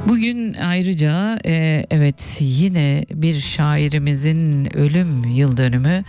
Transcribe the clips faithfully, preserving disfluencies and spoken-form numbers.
Bugün ayrıca e, evet yine bir şairimizin ölüm yıl dönümü.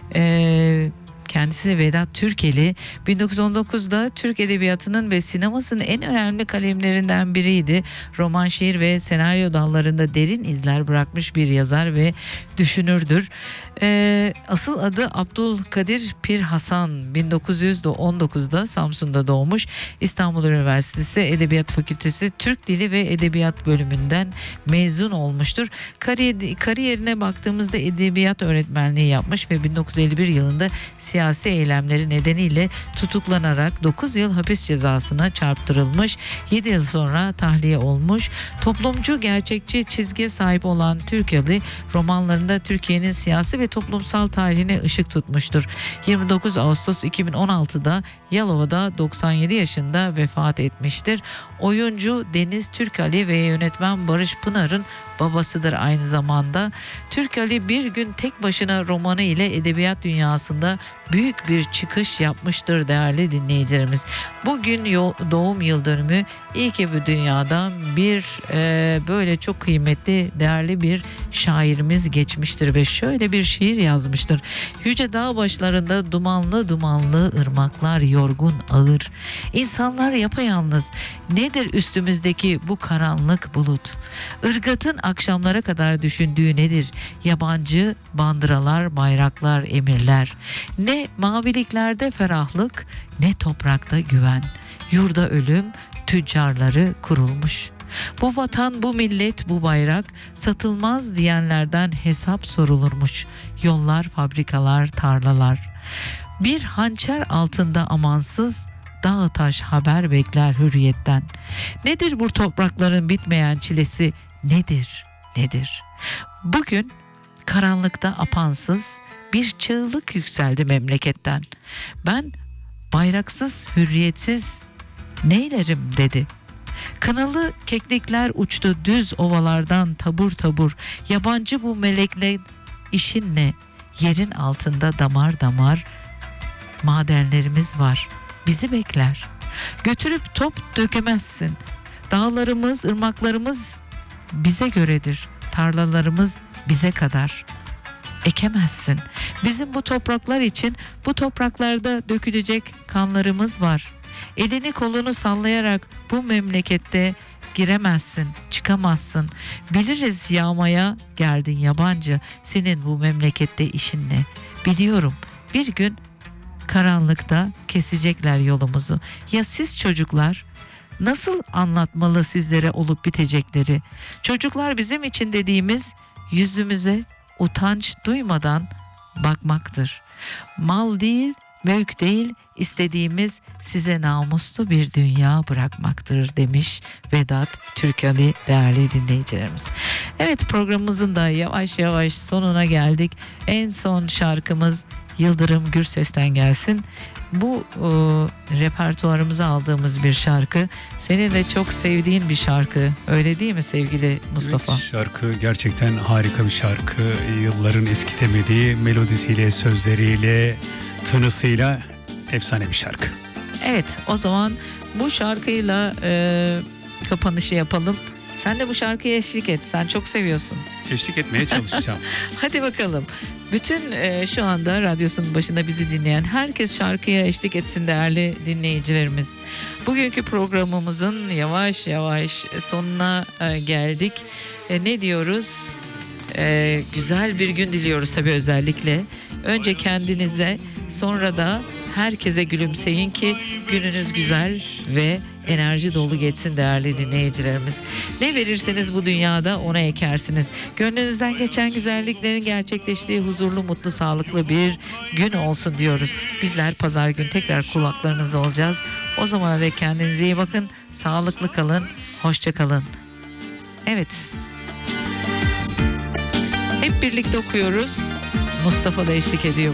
E, Kendisi Vedat Türkeli. bin dokuz yüz on dokuzda Türk Edebiyatı'nın ve sinemasının en önemli kalemlerinden biriydi. Roman, şiir ve senaryo dallarında derin izler bırakmış bir yazar ve düşünürdür. Ee, asıl adı Abdülkadir Pir Hasan. bin dokuz yüz on dokuzda Samsun'da doğmuş. İstanbul Üniversitesi Edebiyat Fakültesi Türk Dili ve Edebiyat bölümünden mezun olmuştur. Kariyer, kariyerine baktığımızda edebiyat öğretmenliği yapmış ve bin dokuz yüz elli bir yılında siyasi eylemleri nedeniyle tutuklanarak dokuz yıl hapis cezasına çarptırılmış. yedi yıl sonra tahliye olmuş. Toplumcu, gerçekçi çizgiye sahip olan Türkeli romanlarında Türkiye'nin siyasi ve toplumsal tarihine ışık tutmuştur. yirmi dokuz Ağustos iki bin on altıda Yalova'da doksan yedi yaşında vefat etmiştir. Oyuncu Deniz Türkeli ve yönetmen Barış Pınar'ın babasıdır aynı zamanda. Türkeli Bir Gün Tek Başına romanı ile edebiyat dünyasında büyük bir çıkış yapmıştır değerli dinleyicilerimiz. Bugün doğum yıl dönümü. İyi ki bu dünyada bir e, böyle çok kıymetli, değerli bir şairimiz geçmiştir ve şöyle bir şiir yazmıştır. Yüce dağ başlarında dumanlı dumanlı ırmaklar yorgun ağır. İnsanlar yapayalnız. Nedir üstümüzdeki bu karanlık bulut? Irgatın akşamlara kadar düşündüğü nedir? Yabancı bandıralar, bayraklar, emirler. Ne maviliklerde ferahlık, ne toprakta güven. Yurda ölüm, tüccarları kurulmuş. Bu vatan, bu millet, bu bayrak satılmaz diyenlerden hesap sorulurmuş. Yollar, fabrikalar, tarlalar. Bir hançer altında amansız dağ taş haber bekler hürriyetten. Nedir bu toprakların bitmeyen çilesi? Nedir? Nedir? Bugün karanlıkta apansız bir çığlık yükseldi memleketten. Ben bayraksız, hürriyetsiz neylerim dedi. Kınalı keklikler uçtu düz ovalardan tabur tabur. Yabancı bu melekle işin ne? Yerin altında damar damar madenlerimiz var. Bizi bekler. Götürüp top dökemezsin. Dağlarımız, ırmaklarımız bize göredir. Tarlalarımız bize kadar. Ekemezsin. Bizim bu topraklar için bu topraklarda dökülecek kanlarımız var. Elini kolunu sallayarak bu memlekette giremezsin, çıkamazsın. Biliriz yağmaya geldin yabancı. Senin bu memlekette işin ne? Biliyorum bir gün karanlıkta kesecekler yolumuzu. Ya siz çocuklar? Nasıl anlatmalı sizlere olup bitecekleri? Çocuklar bizim için dediğimiz yüzümüze utanç duymadan bakmaktır. Mal değil, mülk değil, istediğimiz size namuslu bir dünya bırakmaktır demiş Vedat Türkeli değerli dinleyicilerimiz. Evet, programımızın da yavaş yavaş sonuna geldik. En son şarkımız Yıldırım Gürses'ten gelsin. Bu e, repertuarımıza aldığımız bir şarkı. Senin de çok sevdiğin bir şarkı. Öyle değil mi sevgili Mustafa? Evet, şarkı gerçekten harika bir şarkı. Yılların eskitemediği melodisiyle, sözleriyle, tınısıyla efsane bir şarkı. Evet, o zaman bu şarkıyla e, kapanışı yapalım. Sen de bu şarkıya eşlik et. Sen çok seviyorsun. Eşlik etmeye çalışacağım. Hadi bakalım. Bütün e, şu anda radyosunun başında bizi dinleyen herkes şarkıya eşlik etsin değerli dinleyicilerimiz. Bugünkü programımızın yavaş yavaş sonuna e, geldik. E, ne diyoruz? E, güzel bir gün diliyoruz tabii özellikle. Önce kendinize, sonra da herkese gülümseyin ki gününüz güzel ve enerji dolu geçsin değerli dinleyicilerimiz. Ne verirseniz bu dünyada ona ekersiniz. Gönlünüzden geçen güzelliklerin gerçekleştiği huzurlu, mutlu, sağlıklı bir gün olsun diyoruz. Bizler pazar günü tekrar kulaklarınızda olacağız. O zamana dek kendinize iyi bakın. Sağlıklı kalın. Hoşça kalın. Evet. Hep birlikte okuyoruz. Mustafa da eşlik ediyor